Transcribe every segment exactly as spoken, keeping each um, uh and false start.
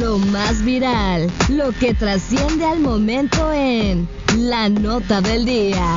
Lo más viral, lo que trasciende al momento en La Nota del Día.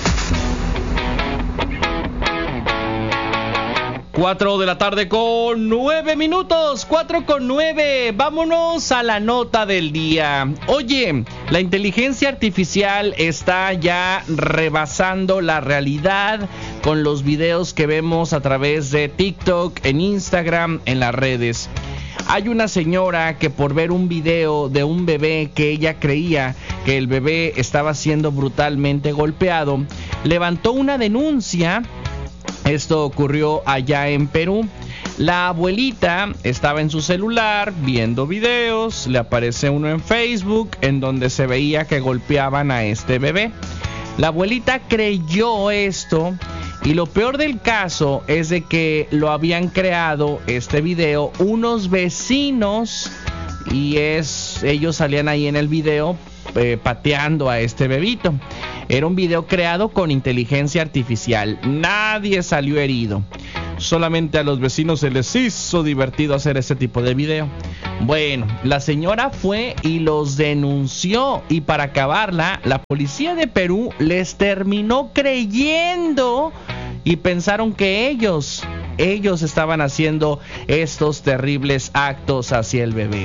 Cuatro de la tarde con nueve minutos, cuatro con nueve. Vámonos a la nota del día. Oye, la inteligencia artificial está ya rebasando la realidad con los videos que vemos a través de TikTok, en Instagram, en las redes. Hay una señora que por ver un video de un bebé que ella creía que el bebé estaba siendo brutalmente golpeado, levantó una denuncia. Esto ocurrió allá en Perú. La abuelita estaba en su celular viendo videos, le aparece uno en Facebook en donde se veía que golpeaban a este bebé. La abuelita creyó esto y lo peor del caso es de que lo habían creado este video unos vecinos y es ellos salían ahí en el video eh, pateando a este bebito. Era un video creado con inteligencia artificial. Nadie salió herido. Solamente a los vecinos se les hizo divertido hacer ese tipo de video. Bueno, la señora fue y los denunció. Y para acabarla, la policía de Perú les terminó creyendo y pensaron que ellos, ellos estaban haciendo estos terribles actos hacia el bebé.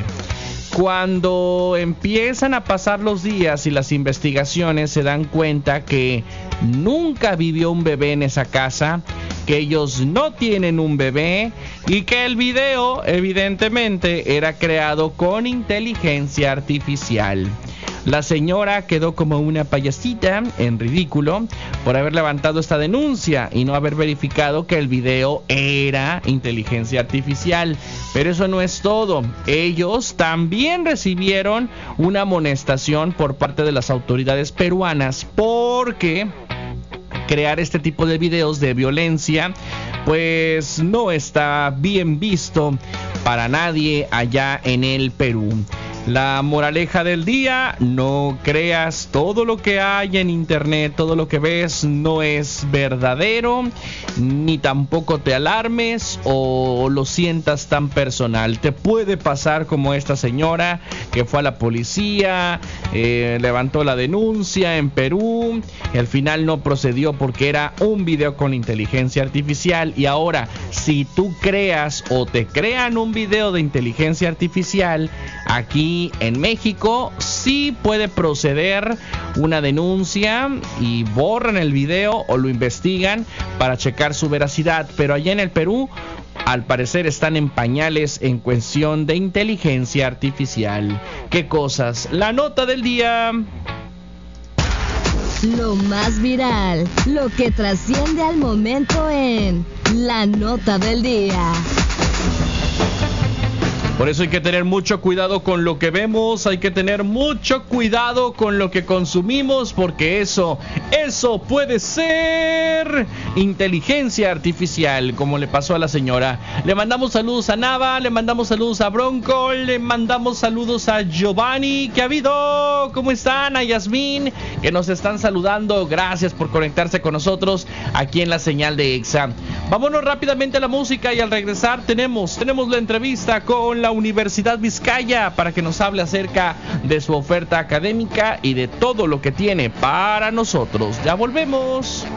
Cuando empiezan a pasar los días y las investigaciones se dan cuenta que nunca vivió un bebé en esa casa, que ellos no tienen un bebé y que el video evidentemente era creado con inteligencia artificial. La señora quedó como una payasita en ridículo por haber levantado esta denuncia y no haber verificado que el video era inteligencia artificial. Pero eso no es todo. Ellos también recibieron una amonestación por parte de las autoridades peruanas porque crear este tipo de videos de violencia pues no está bien visto para nadie allá en el Perú. La moraleja del día: no creas todo lo que hay en internet, todo lo que ves no es verdadero, ni tampoco te alarmes o lo sientas tan personal. Te puede pasar como esta señora que fue a la policía, eh, levantó la denuncia en Perú, y al final no procedió porque era un video con inteligencia artificial. Y ahora, si tú creas o te crean un video de inteligencia artificial, aquí en México sí puede proceder una denuncia y borran el video o lo investigan para checar su veracidad. Pero allá en el Perú, al parecer, están en pañales en cuestión de inteligencia artificial. ¿Qué cosas? La nota del día. Lo más viral, lo que trasciende al momento en La Nota del Día. Por eso hay que tener mucho cuidado con lo que vemos, hay que tener mucho cuidado con lo que consumimos, porque eso, eso puede ser inteligencia artificial, como le pasó a la señora. Le mandamos saludos a Nava, le mandamos saludos a Bronco, le mandamos saludos a Giovanni. ¿Qué ha habido? ¿Cómo están? A Yasmín, que nos están saludando. Gracias por conectarse con nosotros aquí en la señal de Exa. Vámonos rápidamente a la música y al regresar tenemos, tenemos la entrevista con la Universidad Vizcaya para que nos hable acerca de su oferta académica y de todo lo que tiene para nosotros. Ya volvemos.